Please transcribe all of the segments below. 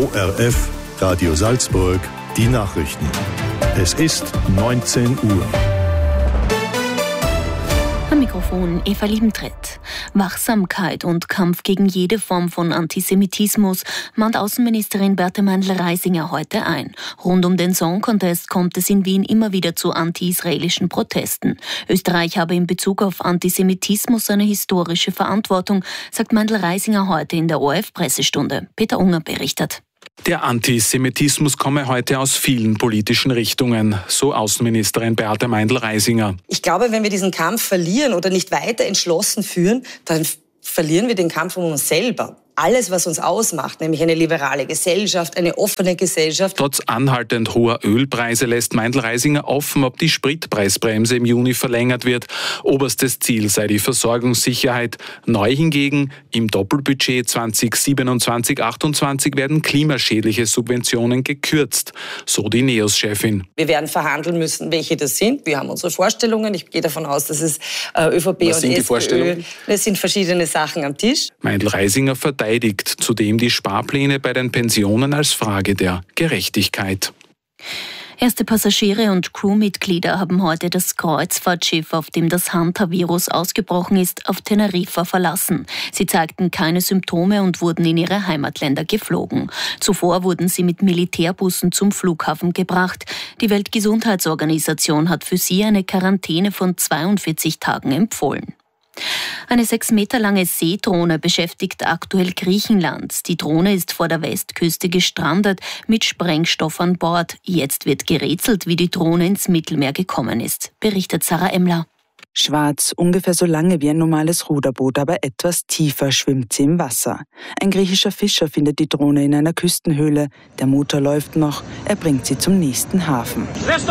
ORF Radio Salzburg, die Nachrichten. Es ist 19 Uhr. Am Mikrofon Eva Liebentritt. Wachsamkeit und Kampf gegen jede Form von Antisemitismus mahnt Außenministerin Berta Meindl-Reisinger heute ein. Rund um den Song Contest kommt es in Wien immer wieder zu anti-israelischen Protesten. Österreich habe in Bezug auf Antisemitismus eine historische Verantwortung, sagt Meindl-Reisinger heute in der ORF-Pressestunde. Peter Unger berichtet. Der Antisemitismus komme heute aus vielen politischen Richtungen, so Außenministerin Beate Meindl-Reisinger. Ich glaube, wenn wir diesen Kampf verlieren oder nicht weiter entschlossen führen, dann verlieren wir den Kampf um uns selber. Alles, was uns ausmacht, nämlich eine liberale Gesellschaft, eine offene Gesellschaft. Trotz anhaltend hoher Ölpreise lässt Meindl-Reisinger offen, ob die Spritpreisbremse im Juni verlängert wird. Oberstes Ziel sei die Versorgungssicherheit. Neu hingegen, im Doppelbudget 2027-28 werden klimaschädliche Subventionen gekürzt, so die NEOS-Chefin. Wir werden verhandeln müssen, welche das sind. Wir haben unsere Vorstellungen. Ich gehe davon aus, dass es ÖVP Was und sind die SPÖ, Vorstellungen? es sind verschiedene Sachen am Tisch. Meindl-Reisinger verteidigt zudem die Sparpläne bei den Pensionen als Frage der Gerechtigkeit. Erste Passagiere und Crewmitglieder haben heute das Kreuzfahrtschiff, auf dem das Hanta-Virus ausgebrochen ist, auf Teneriffa verlassen. Sie zeigten keine Symptome und wurden in ihre Heimatländer geflogen. Zuvor wurden sie mit Militärbussen zum Flughafen gebracht. Die Weltgesundheitsorganisation hat für sie eine Quarantäne von 42 Tagen empfohlen. Eine 6 Meter lange Seedrohne beschäftigt aktuell Griechenland. Die Drohne ist vor der Westküste gestrandet mit Sprengstoff an Bord. Jetzt wird gerätselt, wie die Drohne ins Mittelmeer gekommen ist, berichtet Sarah Emmler. Schwarz, ungefähr so lange wie ein normales Ruderboot, aber etwas tiefer schwimmt sie im Wasser. Ein griechischer Fischer findet die Drohne in einer Küstenhöhle. Der Motor läuft noch, er bringt sie zum nächsten Hafen.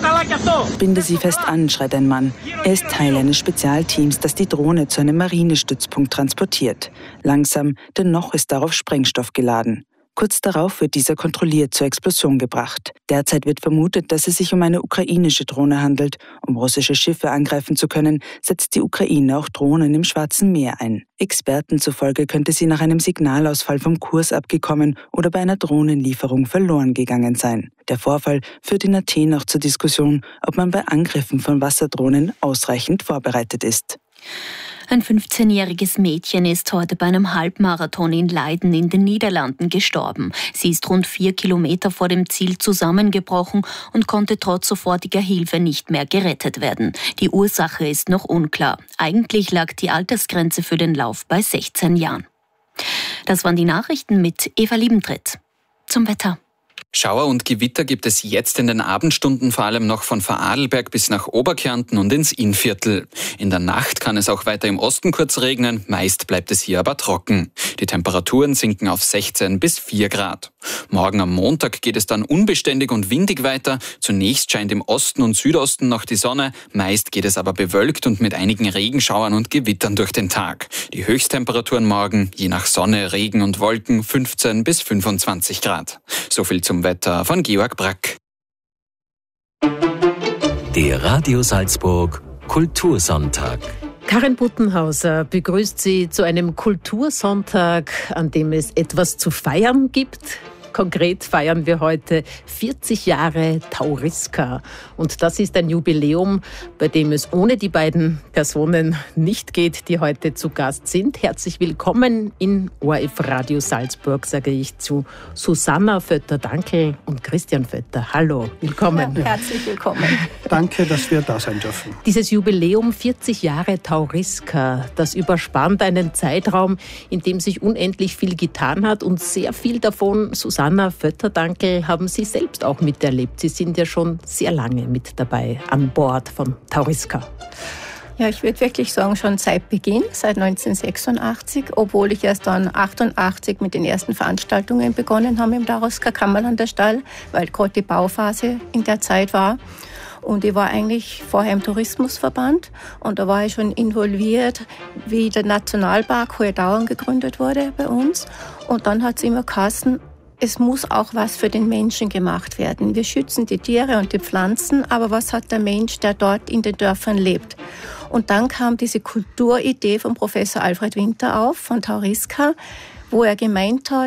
Binde sie fest an, schreit ein Mann. Er ist Teil eines Spezialteams, das die Drohne zu einem Marinestützpunkt transportiert. Langsam, denn noch ist darauf Sprengstoff geladen. Kurz darauf wird dieser kontrolliert zur Explosion gebracht. Derzeit wird vermutet, dass es sich um eine ukrainische Drohne handelt. Um russische Schiffe angreifen zu können, setzt die Ukraine auch Drohnen im Schwarzen Meer ein. Experten zufolge könnte sie nach einem Signalausfall vom Kurs abgekommen oder bei einer Drohnenlieferung verloren gegangen sein. Der Vorfall führt in Athen auch zur Diskussion, ob man bei Angriffen von Wasserdrohnen ausreichend vorbereitet ist. Ein 15-jähriges Mädchen ist heute bei einem Halbmarathon in Leiden in den Niederlanden gestorben. Sie ist rund 4 Kilometer vor dem Ziel zusammengebrochen und konnte trotz sofortiger Hilfe nicht mehr gerettet werden. Die Ursache ist noch unklar. Eigentlich lag die Altersgrenze für den Lauf bei 16 Jahren. Das waren die Nachrichten mit Eva Liebentritt. Zum Wetter. Schauer und Gewitter gibt es jetzt in den Abendstunden vor allem noch von Vorarlberg bis nach Oberkärnten und ins Innviertel. In der Nacht kann es auch weiter im Osten kurz regnen, meist bleibt es hier aber trocken. Die Temperaturen sinken auf 16 bis 4 Grad. Morgen am Montag geht es dann unbeständig und windig weiter. Zunächst scheint im Osten und Südosten noch die Sonne, meist geht es aber bewölkt und mit einigen Regenschauern und Gewittern durch den Tag. Die Höchsttemperaturen morgen, je nach Sonne, Regen und Wolken, 15 bis 25 Grad. So viel zum Wetter von Georg Brack. Der Radio Salzburg Kultursonntag. Karin Buttenhauser begrüßt Sie zu einem Kultursonntag, an dem es etwas zu feiern gibt. Konkret feiern wir heute 40 Jahre Tauriska. Und das ist ein Jubiläum, bei dem es ohne die beiden Personen nicht geht, die heute zu Gast sind. Herzlich willkommen in ORF Radio Salzburg, sage ich zu Susanna Vötter-Dankl und Christian Vötter. Hallo, willkommen. Ja, herzlich willkommen. Danke, dass wir da sein dürfen. Dieses Jubiläum 40 Jahre Tauriska, das überspannt einen Zeitraum, in dem sich unendlich viel getan hat und sehr viel davon, Susanna Vötter-Dankl, haben Sie selbst auch miterlebt. Sie sind ja schon sehr lange mit dabei an Bord von Tauriska. Ja, ich würde wirklich sagen, schon seit Beginn, seit 1986, obwohl ich erst dann 88 mit den ersten Veranstaltungen begonnen habe im Tauriska Kammerlanderstall, weil gerade die Bauphase in der Zeit war. Und ich war eigentlich vorher im Tourismusverband und da war ich schon involviert, wie der Nationalpark Hohe Tauern gegründet wurde bei uns. Und dann hat es immer geheißen, es muss auch was für den Menschen gemacht werden. Wir schützen die Tiere und die Pflanzen, aber was hat der Mensch, der dort in den Dörfern lebt? Und dann kam diese Kulturidee von Professor Alfred Winter auf, von Tauriska, wo er gemeint hat,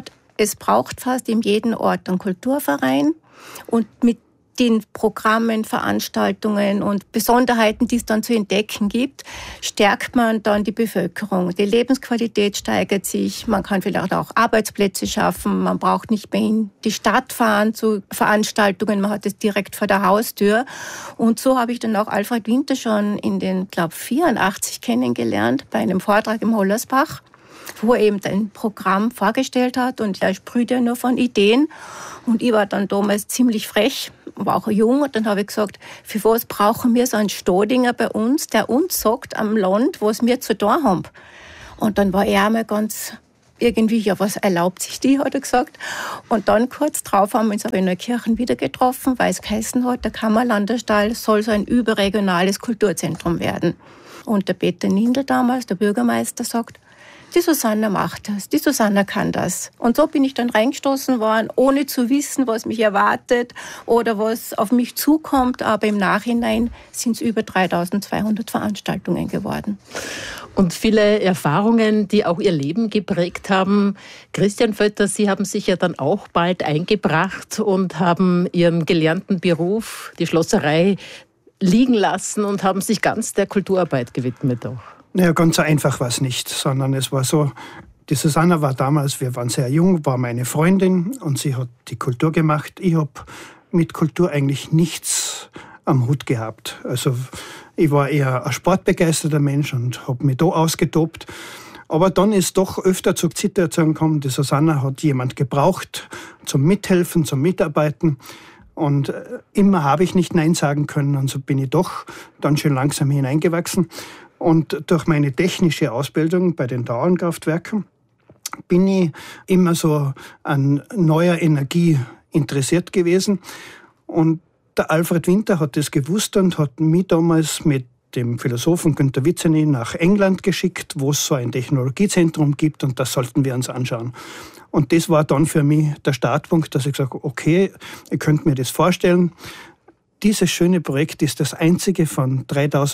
Es braucht fast in jedem Ort einen Kulturverein und mit den Programmen, Veranstaltungen und Besonderheiten, die es dann zu entdecken gibt, stärkt man dann die Bevölkerung. Die Lebensqualität steigert sich, man kann vielleicht auch Arbeitsplätze schaffen, man braucht nicht mehr in die Stadt fahren zu Veranstaltungen, man hat es direkt vor der Haustür. Und so habe ich dann auch Alfred Winter schon in den, glaube 84 kennengelernt, bei einem Vortrag im Hollersbach, wo er eben ein Programm vorgestellt hat und er sprüht ja nur von Ideen. Und ich war dann damals ziemlich frech, war auch jung, und dann habe ich gesagt, für was brauchen wir so einen Stodinger bei uns, der uns sagt am Land, was wir zu tun haben. Und dann war er einmal ganz irgendwie, ja, was erlaubt sich die, hat er gesagt. Und dann kurz drauf haben wir uns aber in Neukirchen wieder getroffen, weil es geheißen hat, der Kammerlanderstall soll so ein überregionales Kulturzentrum werden. Und der Peter Nindl damals, der Bürgermeister, sagt, die Susanna macht das, die Susanna kann das. Und so bin ich dann reingestoßen worden, ohne zu wissen, was mich erwartet oder was auf mich zukommt. Aber im Nachhinein sind es über 3200 Veranstaltungen geworden. Und viele Erfahrungen, die auch Ihr Leben geprägt haben. Christian Vötter, Sie haben sich ja dann auch bald eingebracht und haben Ihren gelernten Beruf, die Schlosserei, liegen lassen und haben sich ganz der Kulturarbeit gewidmet auch. Naja, ganz so einfach war es nicht, sondern es war so, die Susanna war damals, wir waren sehr jung, war meine Freundin und sie hat die Kultur gemacht. Ich habe mit Kultur eigentlich nichts am Hut gehabt. Also ich war eher ein sportbegeisterter Mensch und habe mich da ausgetobt. Aber dann ist doch öfter zur Situation gekommen, die Susanna hat jemand gebraucht zum Mithelfen, zum Mitarbeiten. Und immer habe ich nicht Nein sagen können und so bin ich doch dann schon langsam hineingewachsen. Und durch meine technische Ausbildung bei den Dauernkraftwerken bin ich immer so an neuer Energie interessiert gewesen. Und der Alfred Winter hat das gewusst und hat mich damals mit dem Philosophen Günter Witzeny nach England geschickt, wo es so ein Technologiezentrum gibt und das sollten wir uns anschauen. Und das war dann für mich der Startpunkt, dass ich gesagt habe, okay, ihr könnt mir das vorstellen. Dieses schöne Projekt ist das einzige von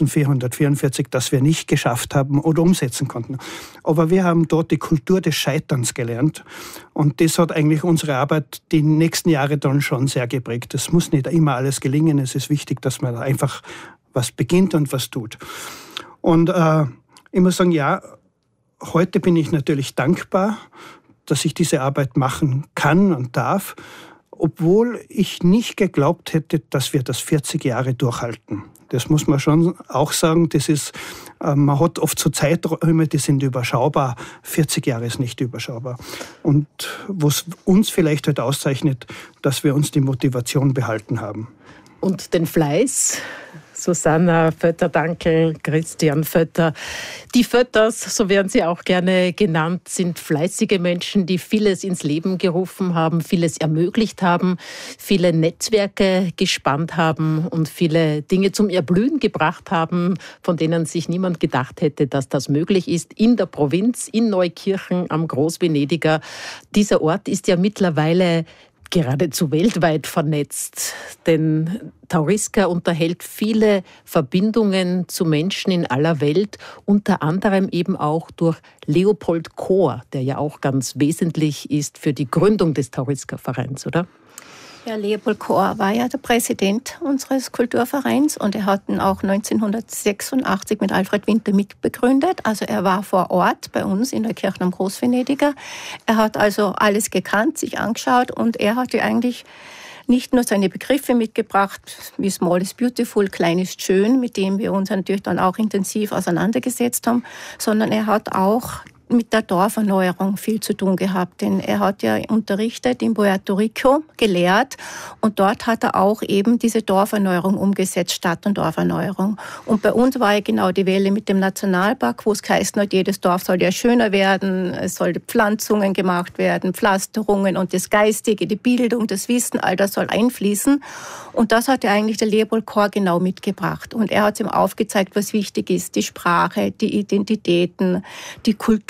3444, das wir nicht geschafft haben oder umsetzen konnten. Aber wir haben dort die Kultur des Scheiterns gelernt. Und das hat eigentlich unsere Arbeit die nächsten Jahre dann schon sehr geprägt. Es muss nicht immer alles gelingen. Es ist wichtig, dass man einfach was beginnt und was tut. Und ich muss sagen, ja, heute bin ich natürlich dankbar, dass ich diese Arbeit machen kann und darf, obwohl ich nicht geglaubt hätte, dass wir das 40 Jahre durchhalten. Das muss man schon auch sagen. Das ist, man hat oft so Zeiträume, die sind überschaubar. 40 Jahre ist nicht überschaubar. Und was uns vielleicht halt auszeichnet, dass wir uns die Motivation behalten haben. Und den Fleiß, Susanna Vötter-Danckel, Christian Vötter. Die Vötters, so werden sie auch gerne genannt, sind fleißige Menschen, die vieles ins Leben gerufen haben, vieles ermöglicht haben, viele Netzwerke gespannt haben und viele Dinge zum Erblühen gebracht haben, von denen sich niemand gedacht hätte, dass das möglich ist. In der Provinz, in Neukirchen am Großvenediger. Dieser Ort ist ja mittlerweile geradezu weltweit vernetzt, denn Tauriska unterhält viele Verbindungen zu Menschen in aller Welt, unter anderem eben auch durch Leopold Kohr, der ja auch ganz wesentlich ist für die Gründung des Tauriska-Vereins, oder? Ja, Leopold Kohr war ja der Präsident unseres Kulturvereins und er hat ihn auch 1986 mit Alfred Winter mitbegründet. Also er war vor Ort bei uns in der Kirche am Großvenediger. Er hat also alles gekannt, sich angeschaut und er hatte eigentlich nicht nur seine Begriffe mitgebracht, wie Small is Beautiful, Klein ist schön, mit dem wir uns natürlich dann auch intensiv auseinandergesetzt haben, sondern er hat auch mit der Dorferneuerung viel zu tun gehabt, denn er hat ja unterrichtet in Puerto Rico, gelehrt und dort hat er auch eben diese Dorferneuerung umgesetzt, Stadt- und Dorferneuerung. Und bei uns war ja genau die Welle mit dem Nationalpark, wo es geheißen hat, jedes Dorf soll ja schöner werden, es soll Pflanzungen gemacht werden, Pflasterungen und das Geistige, die Bildung, das Wissen, all das soll einfließen. Und das hat ja eigentlich der Leopold Kohr genau mitgebracht. Und er hat ihm aufgezeigt, was wichtig ist, die Sprache, die Identitäten, die Kultur,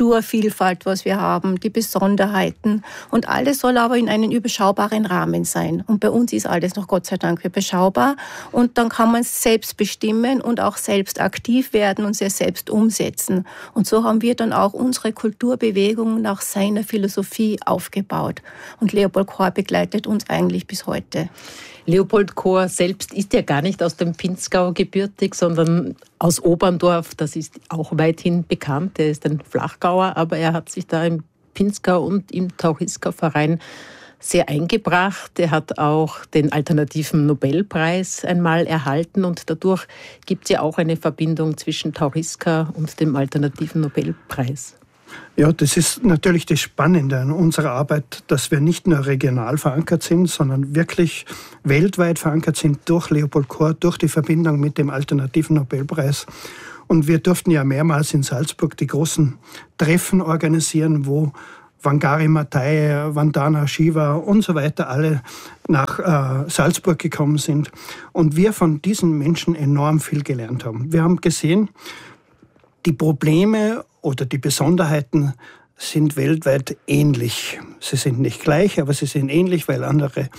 Kulturvielfalt, was wir haben, die Besonderheiten. Und alles soll aber in einem überschaubaren Rahmen sein. Und bei uns ist alles noch Gott sei Dank überschaubar. Und dann kann man es selbst bestimmen und auch selbst aktiv werden und sich selbst umsetzen. Und so haben wir dann auch unsere Kulturbewegung nach seiner Philosophie aufgebaut. Und Leopold Kohr begleitet uns eigentlich bis heute. Leopold Kohr selbst ist ja gar nicht aus dem Pinzgau gebürtig, sondern aus Oberndorf. Das ist auch weithin bekannt. Er ist ein Flachgauer, aber er hat sich da im Pinzgau und im Taurisker-Verein sehr eingebracht. Er hat auch den alternativen Nobelpreis einmal erhalten und dadurch gibt es ja auch eine Verbindung zwischen Taurisker und dem alternativen Nobelpreis. Ja, das ist natürlich das Spannende an unserer Arbeit, dass wir nicht nur regional verankert sind, sondern wirklich weltweit verankert sind durch Leopold Kohr, durch die Verbindung mit dem alternativen Nobelpreis. Und wir durften ja mehrmals in Salzburg die großen Treffen organisieren, wo Wangari Maathai, Vandana Shiva und so weiter alle nach Salzburg gekommen sind. Und wir von diesen Menschen enorm viel gelernt haben. Wir haben gesehen, die Probleme oder die Besonderheiten sind weltweit ähnlich. Sie sind nicht gleich, aber sie sind ähnlich, weil andere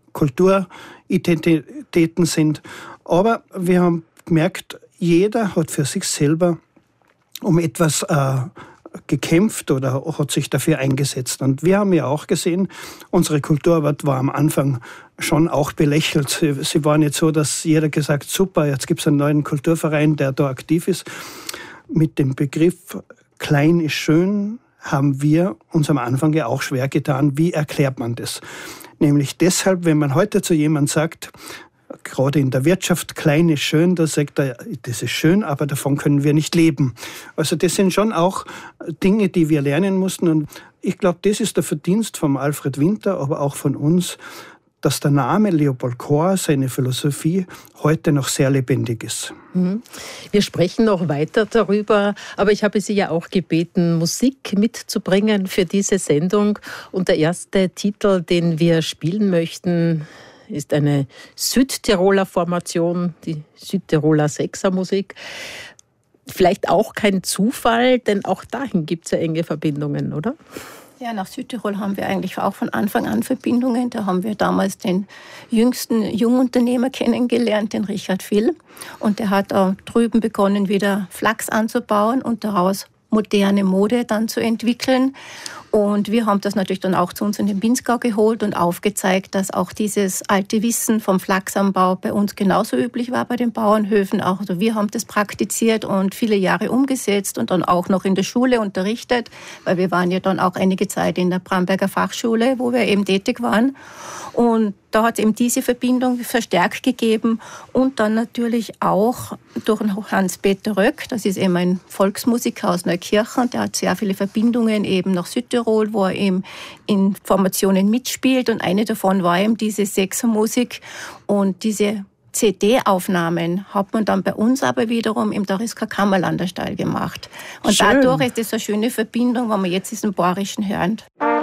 Kulturidentitäten sind. Aber wir haben gemerkt, jeder hat für sich selber um etwas gekämpft oder hat sich dafür eingesetzt. Und wir haben ja auch gesehen, unsere Kulturarbeit war am Anfang schon auch belächelt. Sie war nicht so, dass jeder gesagt, super, jetzt gibt es einen neuen Kulturverein, der da aktiv ist. Mit dem Begriff klein ist schön haben wir uns am Anfang ja auch schwer getan. Wie erklärt man das? Nämlich deshalb, wenn man heute zu jemandem sagt, gerade in der Wirtschaft, klein ist schön, da sagt er, das ist schön, aber davon können wir nicht leben. Also das sind schon auch Dinge, die wir lernen mussten. Und ich glaube, das ist der Verdienst von Alfred Winter, aber auch von uns, dass der Name Leopold Kohr, seine Philosophie, heute noch sehr lebendig ist. Wir sprechen noch weiter darüber, aber ich habe Sie ja auch gebeten, Musik mitzubringen für diese Sendung. Und der erste Titel, den wir spielen möchten, ist eine Südtiroler Formation, die Südtiroler Sechsermusik. Vielleicht auch kein Zufall, denn auch dahin gibt es ja enge Verbindungen, oder? Ja, nach Südtirol haben wir eigentlich auch von Anfang an Verbindungen. Da haben wir damals den jüngsten Jungunternehmer kennengelernt, den Richard Vill. Und der hat auch drüben begonnen, wieder Flachs anzubauen und daraus moderne Mode dann zu entwickeln. Und wir haben das natürlich dann auch zu uns in den Pinzgau geholt und aufgezeigt, dass auch dieses alte Wissen vom Flachsanbau bei uns genauso üblich war bei den Bauernhöfen. Auch also wir haben das praktiziert und viele Jahre umgesetzt und dann auch noch in der Schule unterrichtet, weil wir waren ja dann auch einige Zeit in der Bramberger Fachschule, wo wir eben tätig waren. Und da hat es eben diese Verbindung verstärkt gegeben und dann natürlich auch durch Hans-Peter Röck, das ist eben ein Volksmusiker aus Neukirchen, der hat sehr viele Verbindungen eben nach Südtirol, wo er eben in Formationen mitspielt und eine davon war eben diese Sechsermusik und diese CD-Aufnahmen hat man dann bei uns aber wiederum im Taurisker Kammerlanderstall gemacht. Und schön. Dadurch ist das eine schöne Verbindung, wenn man jetzt diesen Bayerischen hört.